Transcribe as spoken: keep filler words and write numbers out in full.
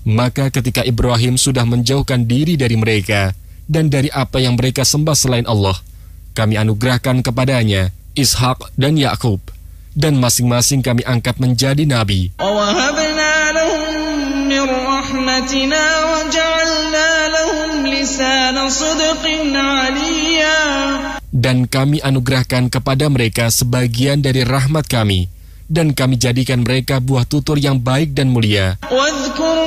Maka ketika Ibrahim sudah menjauhkan diri dari mereka dan dari apa yang mereka sembah selain Allah, kami anugerahkan kepadanya Ishak dan Yakub, dan masing-masing kami angkat menjadi nabi. Dan kami anugerahkan kepada mereka sebagian dari rahmat kami, dan kami jadikan mereka buah tutur yang baik dan mulia.